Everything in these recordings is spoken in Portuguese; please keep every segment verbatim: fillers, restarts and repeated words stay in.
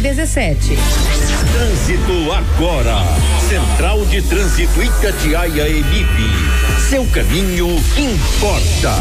dezessete. Trânsito agora. Central de Trânsito Itatiaia Emip. Seu caminho importa.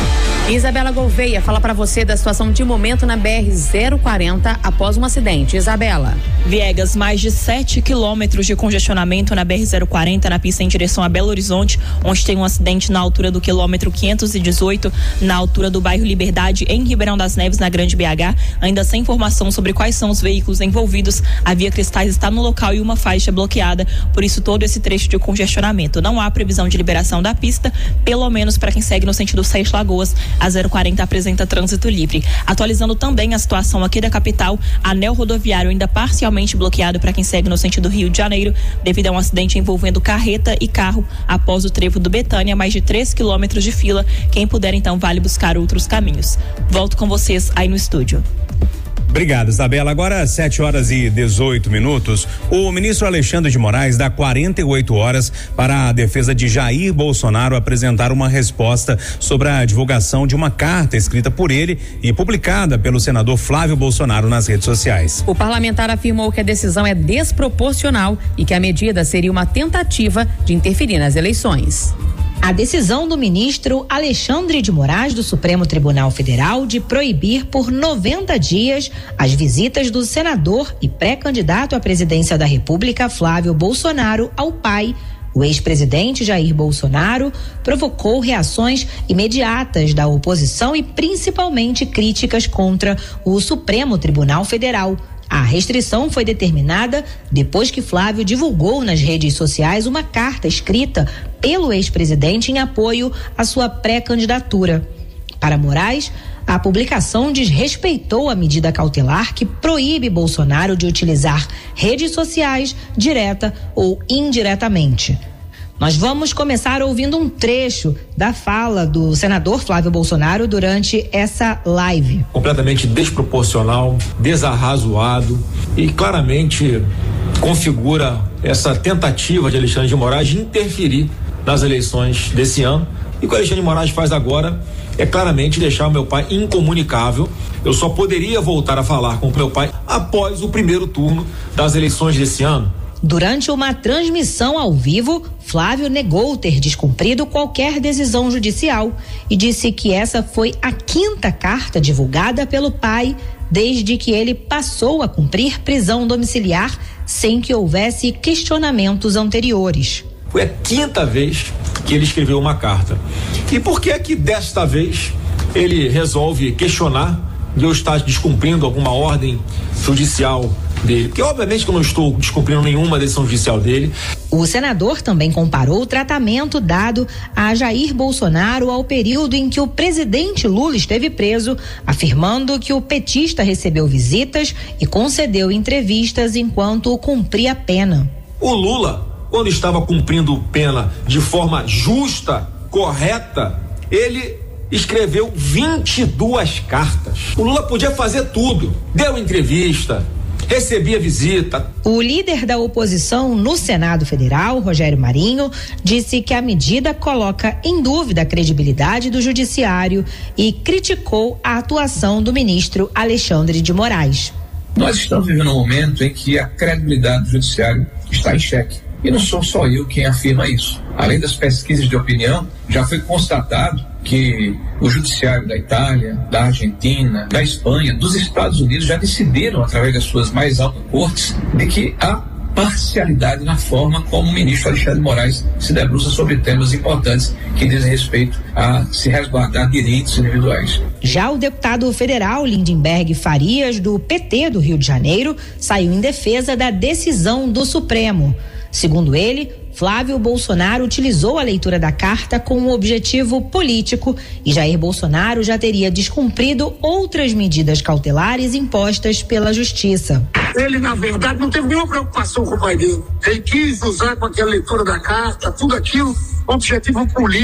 Isabela Gouveia fala para você da situação de momento na B R zero quarenta após um acidente. Isabela. Viegas, mais de sete quilômetros de congestionamento na B R zero quarenta na pista em direção a Belo Horizonte, onde tem um acidente na altura do quilômetro quinhentos e dezoito, na altura do bairro Liberdade, em Ribeirão das Neves, na Grande B H. Ainda sem informação sobre quais são os veículos envolvidos, a Via Cristais está no local e uma faixa bloqueada, por isso todo esse trecho de congestionamento. Não há previsão de liberação da pista, pelo menos para quem segue no sentido Sete Lagoas. A zero quarenta apresenta trânsito livre. Atualizando também a situação aqui da capital, anel rodoviário ainda parcialmente bloqueado para quem segue no sentido Rio de Janeiro, devido a um acidente envolvendo carreta e carro após o trevo do Betânia, mais de três quilômetros de fila. Quem puder, então, vale buscar outros caminhos. Volto com vocês aí no estúdio. Obrigado, Isabela. Agora, sete horas e dezoito minutos. O ministro Alexandre de Moraes dá quarenta e oito horas para a defesa de Jair Bolsonaro apresentar uma resposta sobre a divulgação de uma carta escrita por ele e publicada pelo senador Flávio Bolsonaro nas redes sociais. O parlamentar afirmou que a decisão é desproporcional e que a medida seria uma tentativa de interferir nas eleições. A decisão do ministro Alexandre de Moraes do Supremo Tribunal Federal de proibir por noventa dias as visitas do senador e pré-candidato à presidência da República Flávio Bolsonaro ao pai, o ex-presidente Jair Bolsonaro, provocou reações imediatas da oposição e principalmente críticas contra o Supremo Tribunal Federal. A restrição foi determinada depois que Flávio divulgou nas redes sociais uma carta escrita pelo ex-presidente em apoio à sua pré-candidatura. Para Moraes, a publicação desrespeitou a medida cautelar que proíbe Bolsonaro de utilizar redes sociais direta ou indiretamente. Nós vamos começar ouvindo um trecho da fala do senador Flávio Bolsonaro durante essa live. Completamente desproporcional, desarrazoado e claramente configura essa tentativa de Alexandre de Moraes de interferir nas eleições desse ano. E o que o Alexandre de Moraes faz agora é claramente deixar o meu pai incomunicável. Eu só poderia voltar a falar com o meu pai após o primeiro turno das eleições desse ano. Durante uma transmissão ao vivo, Flávio negou ter descumprido qualquer decisão judicial e disse que essa foi a quinta carta divulgada pelo pai desde que ele passou a cumprir prisão domiciliar sem que houvesse questionamentos anteriores. Foi a quinta vez que ele escreveu uma carta. E por que é que desta vez ele resolve questionar de eu estar descumprindo alguma ordem judicial dele? Porque obviamente que eu não estou descumprindo nenhuma decisão judicial dele. O senador também comparou o tratamento dado a Jair Bolsonaro ao período em que o presidente Lula esteve preso, afirmando que o petista recebeu visitas e concedeu entrevistas enquanto cumpria a pena. O Lula, quando estava cumprindo pena de forma justa, correta, ele escreveu vinte e duas cartas. O Lula podia fazer tudo, deu entrevista, recebia visita. O líder da oposição no Senado Federal, Rogério Marinho, disse que a medida coloca em dúvida a credibilidade do judiciário e criticou a atuação do ministro Alexandre de Moraes. Nós estamos vivendo um momento em que a credibilidade do judiciário está em xeque. E não sou só eu quem afirma isso. Além das pesquisas de opinião, já foi constatado que o judiciário da Itália, da Argentina, da Espanha, dos Estados Unidos já decidiram, através das suas mais altas cortes, de que há parcialidade na forma como o ministro Alexandre de Moraes se debruça sobre temas importantes que dizem respeito a se resguardar direitos individuais. Já o deputado federal Lindenberg Farias, do P T do Rio de Janeiro, saiu em defesa da decisão do Supremo. Segundo ele, Flávio Bolsonaro utilizou a leitura da carta com um objetivo político e Jair Bolsonaro já teria descumprido outras medidas cautelares impostas pela Justiça. Ele, na verdade, não teve nenhuma preocupação com o pai dele. Ele quis usar com aquela leitura da carta, tudo aquilo, objetivo político.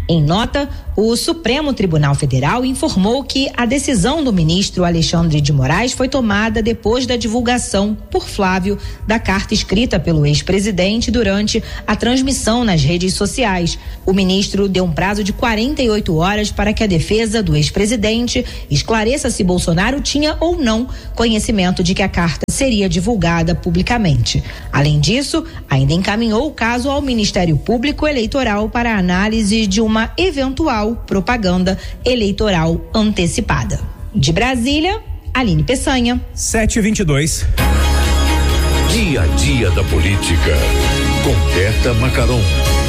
Em nota, o Supremo Tribunal Federal informou que a decisão do ministro Alexandre de Moraes foi tomada depois da divulgação por Flávio da carta escrita pelo ex-presidente durante a transmissão nas redes sociais. O ministro deu um prazo de quarenta e oito horas para que a defesa do ex-presidente esclareça se Bolsonaro tinha ou não conhecimento de que a carta seria divulgada publicamente. Além disso, ainda encaminhou o caso ao Ministério Público Eleitoral para análise de uma eventual propaganda eleitoral antecipada. De Brasília, Aline Peçanha. sete e vinte e dois. Dia a dia da política, com Berta Macaron.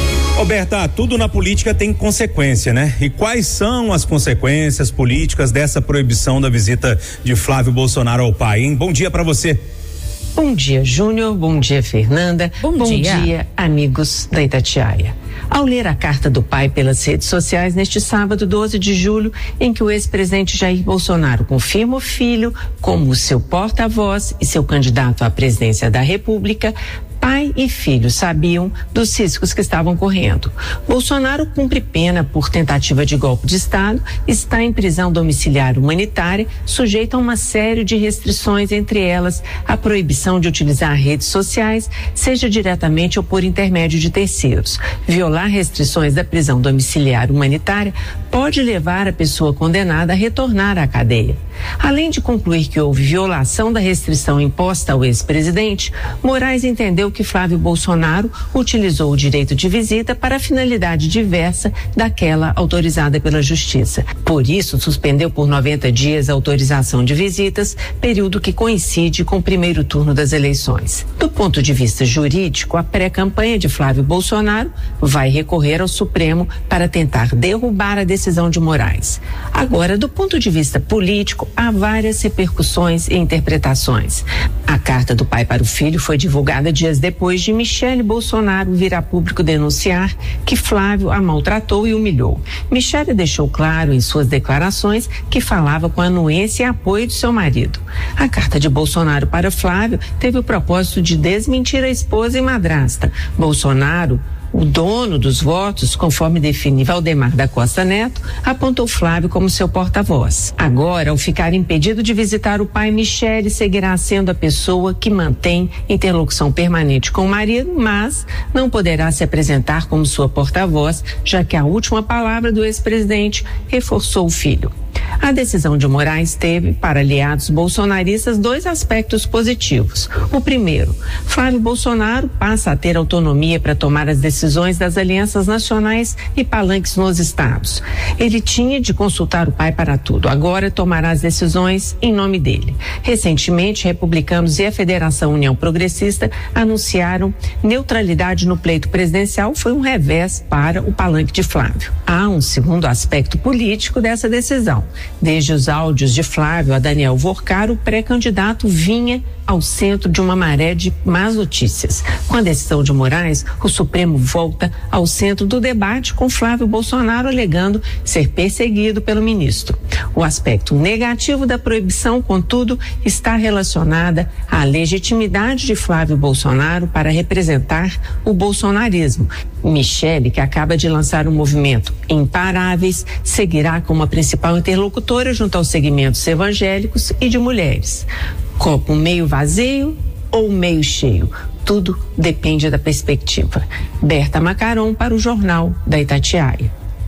Ô Berta, tudo na política tem consequência, né? E quais são as consequências políticas dessa proibição da visita de Flávio Bolsonaro ao pai, hein? Bom dia pra você. Bom dia, Júnior. Bom dia, Fernanda. Bom, Bom dia. dia, amigos da Itatiaia. Ao ler a carta do pai pelas redes sociais neste sábado, doze de julho, em que o ex-presidente Jair Bolsonaro confirma o filho como seu porta-voz e seu candidato à presidência da República, pai e filho sabiam dos riscos que estavam correndo. Bolsonaro cumpre pena por tentativa de golpe de Estado, está em prisão domiciliar humanitária, sujeito a uma série de restrições, entre elas a proibição de utilizar redes sociais, seja diretamente ou por intermédio de terceiros. Violar restrições da prisão domiciliar humanitária pode levar a pessoa condenada a retornar à cadeia. Além de concluir que houve violação da restrição imposta ao ex-presidente, Moraes entendeu que Flávio Bolsonaro utilizou o direito de visita para finalidade diversa daquela autorizada pela Justiça. Por isso, suspendeu por noventa dias a autorização de visitas, período que coincide com o primeiro turno das eleições. Do ponto de vista jurídico, a pré-campanha de Flávio Bolsonaro vai recorrer ao Supremo para tentar derrubar a decisão de Moraes. Agora, do ponto de vista político, há várias repercussões e interpretações. A carta do pai para o filho foi divulgada dias depois de Michele Bolsonaro vir a público denunciar que Flávio a maltratou e humilhou. Michele deixou claro em suas declarações que falava com anuência e apoio de seu marido. A carta de Bolsonaro para Flávio teve o propósito de desmentir a esposa e madrasta. Bolsonaro, o dono dos votos, conforme define Valdemar da Costa Neto, apontou Flávio como seu porta-voz. Agora, ao ficar impedido de visitar o pai, Michele seguirá sendo a pessoa que mantém interlocução permanente com o marido, mas não poderá se apresentar como sua porta-voz, já que a última palavra do ex-presidente reforçou o filho. A decisão de Moraes teve, para aliados bolsonaristas, dois aspectos positivos. O primeiro, Flávio Bolsonaro passa a ter autonomia para tomar as decisões das alianças nacionais e palanques nos estados. Ele tinha de consultar o pai para tudo, agora tomará as decisões em nome dele. Recentemente, republicanos e a Federação União Progressista anunciaram neutralidade no pleito presidencial, foi um revés para o palanque de Flávio. Há um segundo aspecto político dessa decisão. Desde os áudios de Flávio a Daniel Vorcaro, o pré-candidato vinha ao centro de uma maré de más notícias. Com a decisão de Moraes, o Supremo volta ao centro do debate, com Flávio Bolsonaro alegando ser perseguido pelo ministro. O aspecto negativo da proibição, contudo, está relacionada à legitimidade de Flávio Bolsonaro para representar o bolsonarismo. Michele, que acaba de lançar o movimento Imparáveis, seguirá como a principal interlocutora junto aos segmentos evangélicos e de mulheres. Copo meio vazio ou meio cheio? Tudo depende da perspectiva. Berta Macaron para o Jornal da Itatiaia.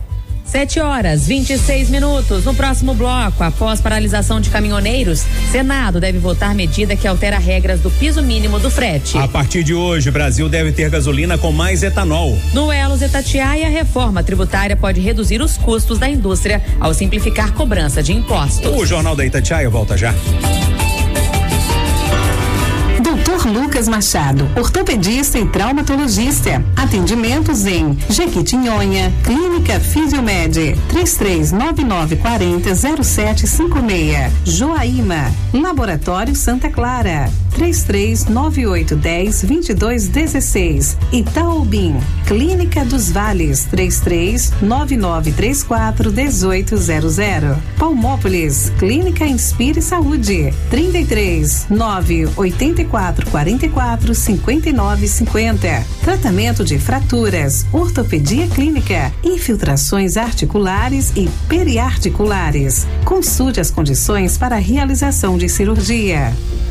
Sete horas, vinte e seis minutos. No próximo bloco, após paralisação de caminhoneiros, Senado deve votar medida que altera regras do piso mínimo do frete. A partir de hoje, o Brasil deve ter gasolina com mais etanol. No Elos Itatiaia, a reforma tributária pode reduzir os custos da indústria ao simplificar cobrança de impostos. O Jornal da Itatiaia volta já. doutor Lucas Machado, ortopedista e traumatologista. Atendimentos em Jequitinhonha, Clínica Fisiomed, três três nove nove quatro zero zero sete cinco seis. Joaíma, Laboratório Santa Clara, três três nove oito um zero dois dois um seis. Itaobim, Clínica dos Vales, três três nove nove três quatro um oito zero zero. Palmópolis, Clínica Inspire Saúde, trinta e três nove oito quatro quatro e quatro, cinquenta e nove, cinquenta. Tratamento de fraturas, ortopedia clínica, infiltrações articulares e periarticulares. Consulte as condições para a realização de cirurgia.